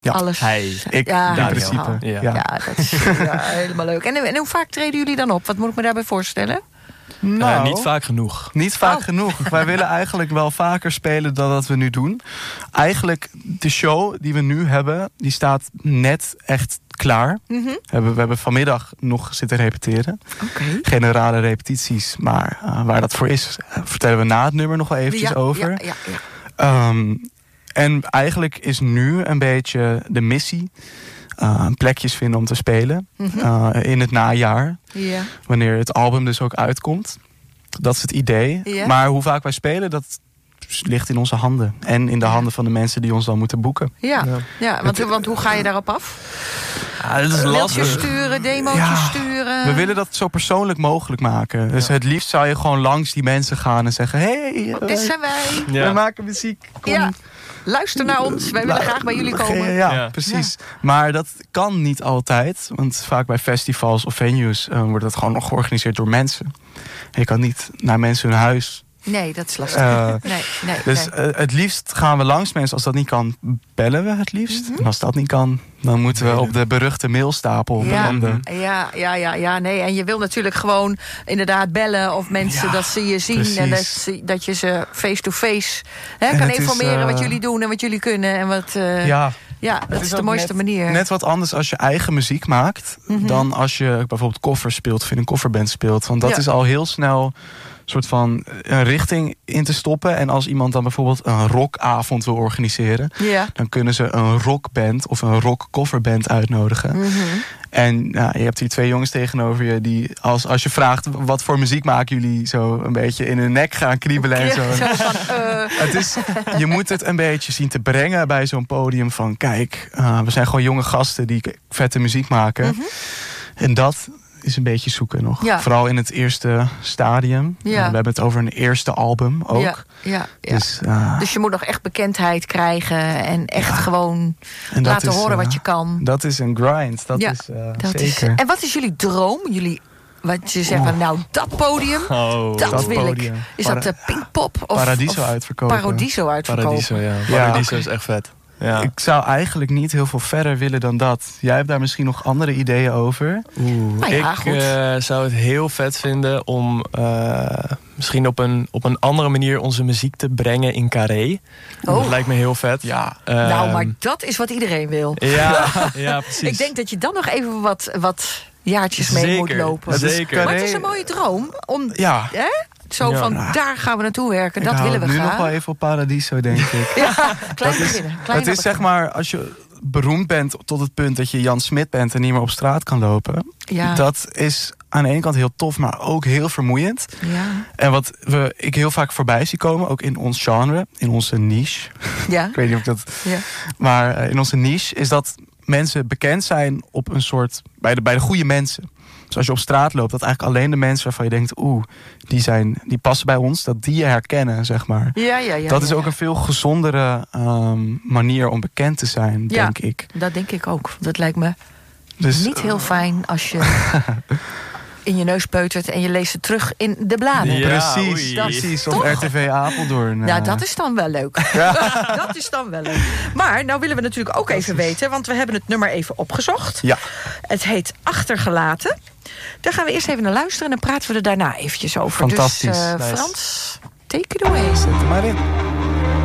Ja. Alles. Ik, in principe. Ja, dat is helemaal leuk. En hoe vaak treden jullie dan op? Wat moet ik me daarbij voorstellen? Nou, niet vaak genoeg. Niet vaak genoeg. Wij willen eigenlijk wel vaker spelen dan dat we nu doen. Eigenlijk, de show die we nu hebben, die staat net echt klaar. Mm-hmm. We hebben vanmiddag nog zitten repeteren. Okay. Generale repetities, maar waar dat voor is, vertellen we na het nummer nog wel eventjes over. Ja. En eigenlijk is nu een beetje de missie plekjes vinden om te spelen. Mm-hmm. In het najaar. Ja. Wanneer het album dus ook uitkomt. Dat is het idee. Ja. Maar hoe vaak wij spelen, dat ligt in onze handen. En in de handen van de mensen die ons dan moeten boeken. Want hoe ga je daarop af? Ja, dat is lastig. Sturen, demootjes sturen. We willen dat zo persoonlijk mogelijk maken. Dus het liefst zou je gewoon langs die mensen gaan en zeggen: hey, dit zijn wij. We maken muziek. Kom. Ja. Luister naar ons. Wij willen graag bij jullie komen. Ja, precies. Ja. Maar dat kan niet altijd. Want vaak bij festivals of venues wordt dat gewoon nog georganiseerd door mensen. En je kan niet naar mensen hun huis. Nee, dat is lastig. Dus het liefst gaan we langs mensen. Als dat niet kan, bellen we het liefst. En als dat niet kan, dan moeten we op de beruchte mailstapel belanden. Nee. En je wil natuurlijk gewoon inderdaad bellen of mensen dat ze je zien. Precies. En dat je ze face-to-face kan informeren wat jullie doen en wat jullie kunnen. En wat, dat is de mooiste manier. Net wat anders als je eigen muziek maakt dan als je bijvoorbeeld koffers speelt of in een coverband speelt. Want dat is al heel snel soort van een richting in te stoppen. En als iemand dan bijvoorbeeld een rockavond wil organiseren, dan kunnen ze een rockband of een rockcoverband uitnodigen. En je hebt hier 2 jongens tegenover je die als je vraagt wat voor muziek maken jullie, zo een beetje in hun nek gaan kriebelen en zo. Je moet het een beetje zien te brengen bij zo'n podium van kijk, we zijn gewoon jonge gasten die vette muziek maken. En dat is een beetje zoeken nog. Ja. Vooral in het eerste stadium. We hebben het over een eerste album ook. Dus je moet nog echt bekendheid krijgen en echt gewoon laten horen wat je kan. Dat is een grind. Dat is zeker. En wat is jullie droom? Wat je zegt van dat podium, dat wil ik. Is dat de Pinkpop? Paradiso uitverkopen. Paradiso, ja. Paradiso is echt vet. Ja. Ik zou eigenlijk niet heel veel verder willen dan dat. Jij hebt daar misschien nog andere ideeën over? Ik zou het heel vet vinden om misschien op een andere manier onze muziek te brengen in Carré. Dat lijkt me heel vet. Ja. Maar dat is wat iedereen wil. Ja, precies. Ik denk dat je dan nog even wat jaartjes mee moet lopen. Zeker. Maar het is een mooie droom. Zo van, daar gaan we naartoe werken. Dat willen we graag. Nu nog wel even op Paradiso, denk ik. Klein beginnen. Het is zeg maar, als je beroemd bent tot het punt dat je Jan Smit bent en niet meer op straat kan lopen. Ja. Dat is aan de ene kant heel tof, maar ook heel vermoeiend. Ja. En wat ik heel vaak voorbij zie komen, ook in ons genre, in onze niche. Ja. Ik weet niet of ik dat... Ja. Maar in onze niche is dat mensen bekend zijn op een soort... bij de goede mensen. Dus als je op straat loopt, dat eigenlijk alleen de mensen waarvan je denkt, die passen bij ons, dat die je herkennen, zeg maar. Dat is ook een veel gezondere manier om bekend te zijn, denk ik. Dat denk ik ook. Dat lijkt me niet heel fijn als je in je neus peutert en je leest het terug in de bladen. Ja, precies. Op RTV Apeldoorn. Ja, dat is dan wel leuk. Dat is dan wel leuk. Maar nou willen we natuurlijk ook even weten, want we hebben het nummer even opgezocht. Ja. Het heet Achtergelaten. Daar gaan we eerst even naar luisteren en dan praten we er daarna eventjes over. Fantastisch. Dus Frans, take it away. Zet er maar in.